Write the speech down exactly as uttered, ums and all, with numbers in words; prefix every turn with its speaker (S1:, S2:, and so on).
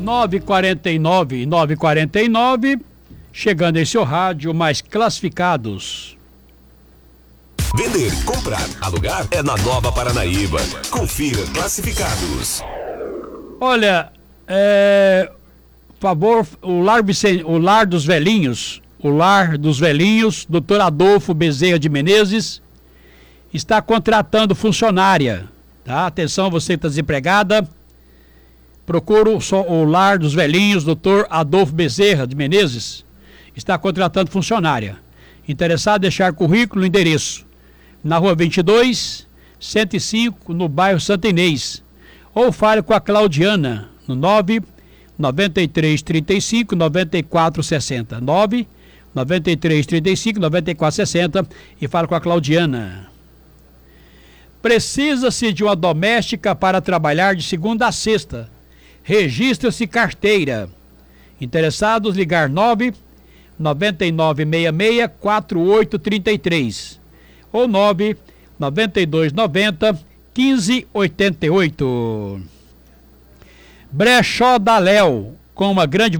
S1: nove quarenta e nove, nove quarenta e nove, chegando em seu rádio, mais classificados.
S2: Vender, comprar, alugar é na Nova Paranaíba. Confira classificados.
S1: Olha, é, favor, o lar, Vicen, o lar dos velhinhos, o lar dos velhinhos, doutor Adolfo Bezerra de Menezes, está contratando funcionária, tá? Atenção, você que está desempregada, procura o, o lar dos velhinhos, doutor Adolfo Bezerra de Menezes, está contratando funcionária. Interessado, deixar currículo no endereço na rua vinte e dois, cento e cinco, no bairro Santa Inês. Ou fale com a Claudiana no nove nove três três cinco nove quatro seis zero. nove nove três três cinco nove quatro seis zero e fale com a Claudiana. Precisa-se de uma doméstica para trabalhar de segunda a sexta. Registra-se carteira. Interessados, ligar nove nove nove seis seis quatro oito três três ou nove nove dois nove zero um cinco oito oito. Brechó da Léo, com uma grande